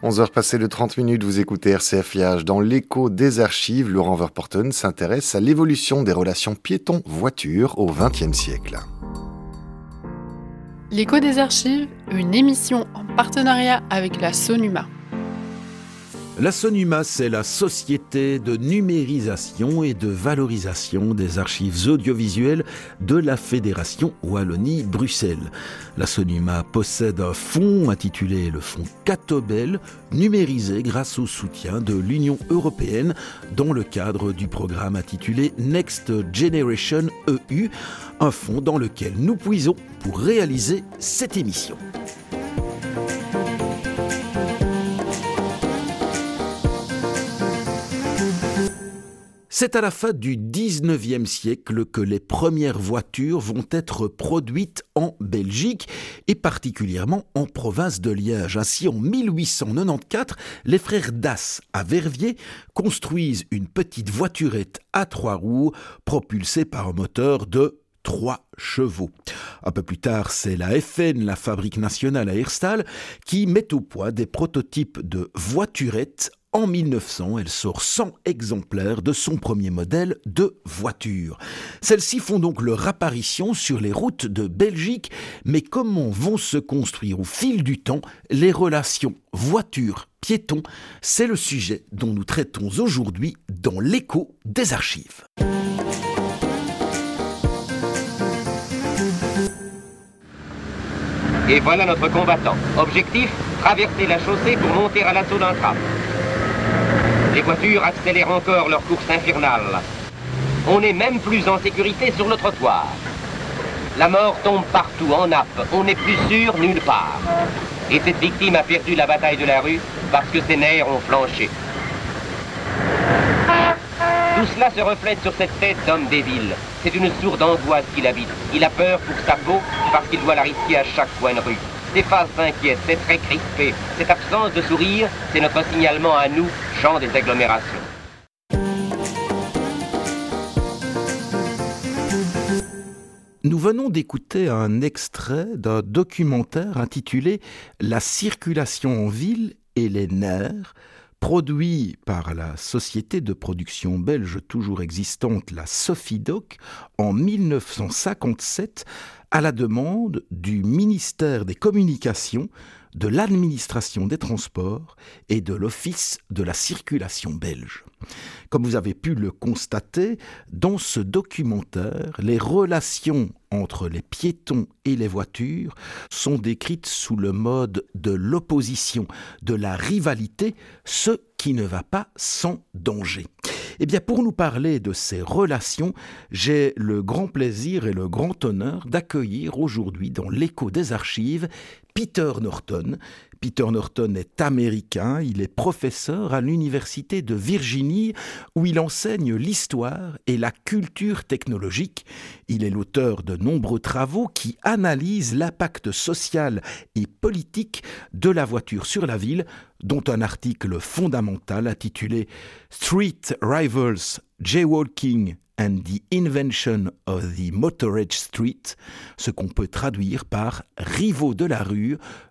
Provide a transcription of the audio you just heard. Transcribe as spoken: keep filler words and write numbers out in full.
onze heures passées de trente minutes, vous écoutez R C F I H. Dans l'écho des archives, Laurent Verporten s'intéresse à l'évolution des relations piétons-voitures au vingtième siècle. L'écho des archives, une émission en partenariat avec la Sonuma. La Sonuma, c'est la société de numérisation et de valorisation des archives audiovisuelles de la Fédération Wallonie-Bruxelles. La Sonuma possède un fonds intitulé le fonds Catobel, numérisé grâce au soutien de l'Union européenne dans le cadre du programme intitulé Next Generation E U, un fonds dans lequel nous puisons pour réaliser cette émission. C'est à la fin du dix-neuvième siècle que les premières voitures vont être produites en Belgique et particulièrement en province de Liège. Ainsi, en mille huit cent quatre-vingt-quatorze, les frères Das à Verviers construisent une petite voiturette à trois roues propulsée par un moteur de trois chevaux. Un peu plus tard, c'est la F N, la Fabrique nationale à Herstal, qui met au point des prototypes de voiturettes. En mille neuf cents, elle sort cent exemplaires de son premier modèle de voiture. Celles-ci font donc leur apparition sur les routes de Belgique, mais comment vont se construire au fil du temps les relations voiture-piéton ? C'est le sujet dont nous traitons aujourd'hui dans l'écho des archives. Et voilà notre combattant. Objectif, traverser la chaussée pour monter à l'assaut d'un tram. Les voitures accélèrent encore leur course infernale. On n'est même plus en sécurité sur le trottoir. La mort tombe partout, en nappe. On n'est plus sûr nulle part. Et cette victime a perdu la bataille de la rue parce que ses nerfs ont flanché. Tout cela se reflète sur cette tête d'homme débile. C'est une sourde angoisse qu'il habite. Il a peur pour sa peau parce qu'il doit la risquer à chaque coin de rue. Ces faces inquiètes, ces traits crispés, cette absence de sourire, c'est notre signalement à nous, gens des agglomérations. Nous venons d'écouter un extrait d'un documentaire intitulé « La circulation en ville et les nerfs », produit par la société de production belge toujours existante, la Sofidoc, en mille neuf cent cinquante-sept, à la demande du ministère des Communications, de l'administration des transports et de l'Office de la circulation belge. Comme vous avez pu le constater, dans ce documentaire, les relations entre les piétons et les voitures sont décrites sous le mode de l'opposition, de la rivalité, ce qui ne va pas sans danger. Eh bien, pour nous parler de ces relations, j'ai le grand plaisir et le grand honneur d'accueillir aujourd'hui dans l'écho des archives Peter Norton. Peter Norton est américain, il est professeur à l'Université de Virginie où il enseigne l'histoire et la culture technologique. Il est l'auteur de nombreux travaux qui analysent l'impact social et politique de la voiture sur la ville, dont un article fondamental intitulé « Street Rivals, Jaywalking and the Invention of the Motorage Street », ce qu'on peut traduire par « Rivaux de la rue,